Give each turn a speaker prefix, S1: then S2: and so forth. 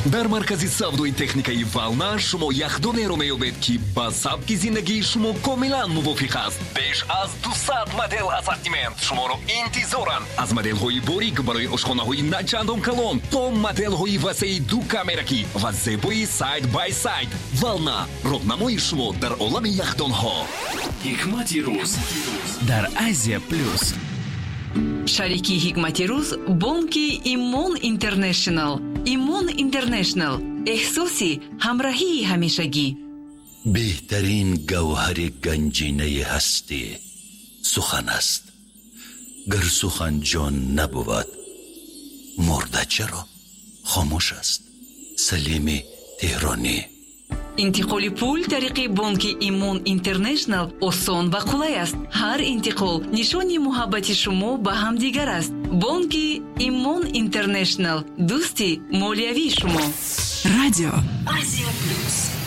S1: дар маркази савдои техникаи Вална шумо яхдонеро меёбед ки ба сабки зиндагии шумо комилан мувофиқ аст. беш аз 200 модел ассортимент шуморо интизоранд. аз моделҳои борик барои ошхонаҳои начандон калон то моделҳои васеи ду камераки ва зебои сайд бай сайд. Вална, роҳнамои шумо дар олами яхдонҳо.
S2: ҳикмати рӯз
S3: дар Азия плюс.
S4: шарики ҳикмати рӯз бонки Имон Интернешнл. Имон Интернешнл, эҳсоси ҳамроҳии ҳамешагӣ.
S5: беҳтарин гавҳари ганҷинаи ҳастӣ сухан аст. гар сухан ҷон набувад, мурда чаро хомӯш аст. салими теҳронӣ.
S4: интиқоли пул тариқи бонки Имон Интернешнл осон ва қулай аст. ҳар интиқол нишони муҳаббати шумо ба ҳамдигар аст. бонки Имон Интернешнл, дӯсти молиявии шумо.
S3: радио
S6: Азия плюс.